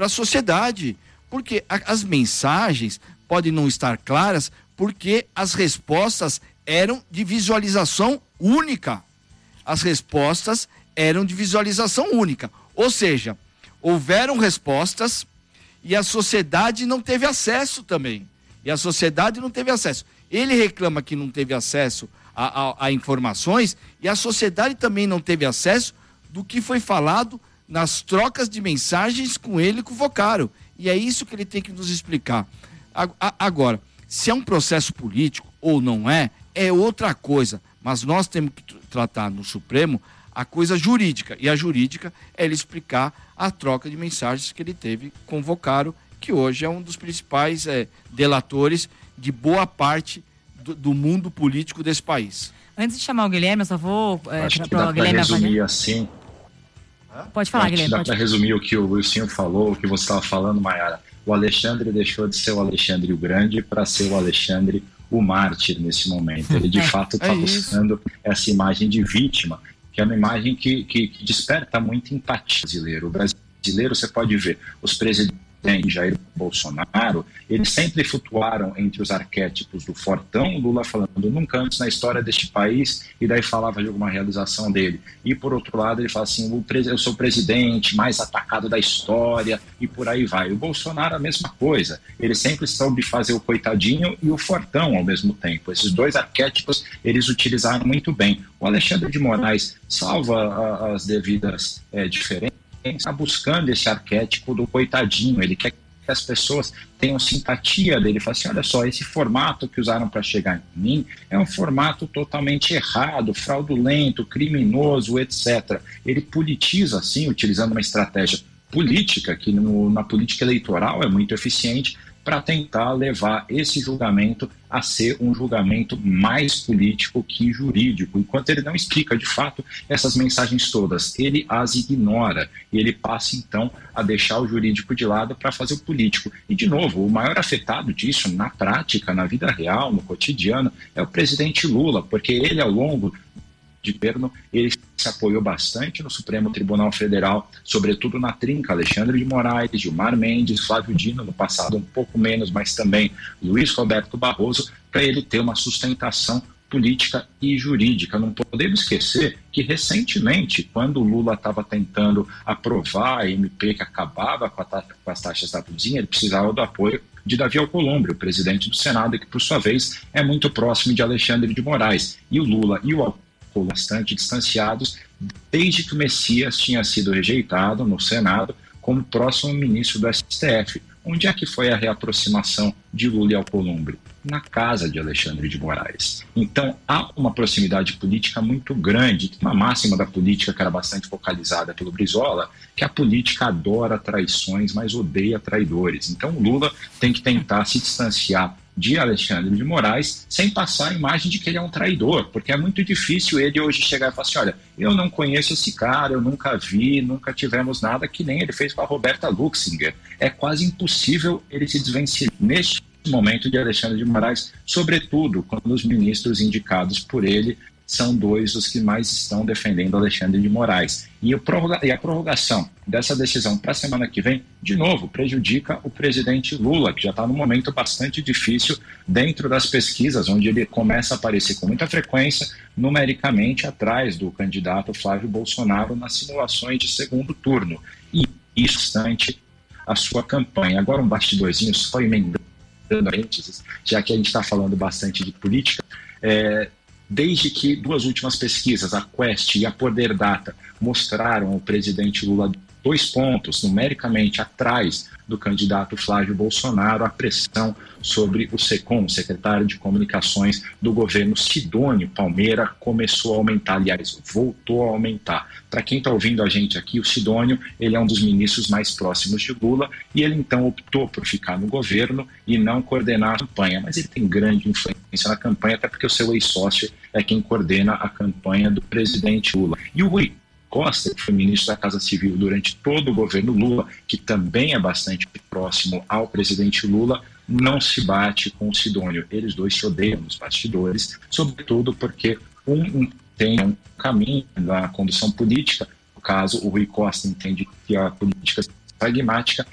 para a sociedade, porque as mensagens podem não estar claras, porque as respostas eram de visualização única. As respostas eram de visualização única. Ou seja, houveram respostas e a sociedade não teve acesso também. Ele reclama que não teve acesso a informações e a sociedade também não teve acesso do que foi falado nas trocas de mensagens com ele e com o Vocaro. E é isso que ele tem que nos explicar. Agora, se é um processo político ou não é outra coisa. Mas nós temos que tratar no Supremo a coisa jurídica. E a jurídica é ele explicar a troca de mensagens que ele teve com o Vocaro, que hoje é um dos principais delatores de boa parte do mundo político desse país. Antes de chamar o Guilherme, eu só vou... Acho que dá para resumir assim. Pode falar, Guilherme. Dá para resumir o que o Wilson falou, o que você estava falando, Mayara. O Alexandre deixou de ser o Alexandre o Grande para ser o Alexandre o mártir nesse momento. Ele de fato está buscando essa imagem de vítima, que é uma imagem que desperta muita empatia brasileiro. O brasileiro, você pode ver, os presidentes Jair Bolsonaro, eles sempre flutuaram entre os arquétipos do fortão, Lula falando nunca antes na história deste país, e daí falava de alguma realização dele. E por outro lado ele fala assim, eu sou o presidente mais atacado da história, e por aí vai. O Bolsonaro a mesma coisa, ele sempre soube fazer o coitadinho e o fortão ao mesmo tempo. Esses dois arquétipos eles utilizaram muito bem. O Alexandre de Moraes, salva as devidas diferenças, está buscando esse arquétipo do coitadinho. Ele quer que as pessoas tenham simpatia dele. Fala assim, olha só, esse formato que usaram para chegar em mim é um formato totalmente errado, fraudulento, criminoso, etc. Ele politiza, assim, utilizando uma estratégia política, que na política eleitoral é muito eficiente, para tentar levar esse julgamento a ser um julgamento mais político que jurídico. Enquanto ele não explica, de fato, essas mensagens todas, ele as ignora e ele passa, então, a deixar o jurídico de lado para fazer o político. E, de novo, o maior afetado disso, na prática, na vida real, no cotidiano, é o presidente Lula, porque ele, ao longo de governo, ele se apoiou bastante no Supremo Tribunal Federal, sobretudo na trinca Alexandre de Moraes, Gilmar Mendes, Flávio Dino, no passado um pouco menos, mas também Luiz Roberto Barroso, para ele ter uma sustentação política e jurídica. Não podemos esquecer que recentemente, quando o Lula estava tentando aprovar a MP que acabava com as taxas da cozinha, ele precisava do apoio de Davi Alcolumbre, o presidente do Senado, que por sua vez é muito próximo de Alexandre de Moraes. E o Lula e o bastante distanciados, desde que o Messias tinha sido rejeitado no Senado como próximo ministro do STF. Onde é que foi a reaproximação de Lula e Alcolumbre? Na casa de Alexandre de Moraes. Então, há uma proximidade política muito grande, uma máxima da política que era bastante focalizada pelo Brizola, que a política adora traições, mas odeia traidores. Então, o Lula tem que tentar se distanciar de Alexandre de Moraes, sem passar a imagem de que ele é um traidor, porque é muito difícil ele hoje chegar e falar assim, olha, eu não conheço esse cara, eu nunca vi, nunca tivemos nada, que nem ele fez com a Roberta Luxinger. É quase impossível ele se desvencilhar neste momento de Alexandre de Moraes, sobretudo quando os ministros indicados por ele são dois dos que mais estão defendendo Alexandre de Moraes. E a prorrogação dessa decisão para a semana que vem, de novo, prejudica o presidente Lula, que já está num momento bastante difícil dentro das pesquisas, onde ele começa a aparecer com muita frequência, numericamente atrás do candidato Flávio Bolsonaro nas simulações de segundo turno. E isso bastante a sua campanha. Agora um bastidorzinho, só emendando antes, já que a gente está falando bastante de política, desde que duas últimas pesquisas, a Quest e a Poder Data, mostraram o presidente Lula 2 pontos, numericamente atrás do candidato Flávio Bolsonaro, a pressão sobre o SECOM, secretário de Comunicações do governo Sidônio Palmeira, começou a aumentar, aliás, voltou a aumentar. Para quem está ouvindo a gente aqui, o Sidônio, ele é um dos ministros mais próximos de Lula e ele então optou por ficar no governo e não coordenar a campanha, mas ele tem grande influência na campanha, até porque o seu ex-sócio é quem coordena a campanha do presidente Lula. E o Rui Costa, que foi ministro da Casa Civil durante todo o governo Lula, que também é bastante próximo ao presidente Lula, não se bate com o Sidônio. Eles dois se odeiam nos bastidores, sobretudo porque um tem um caminho da condução política. No caso, o Rui Costa entende que a política é pragmática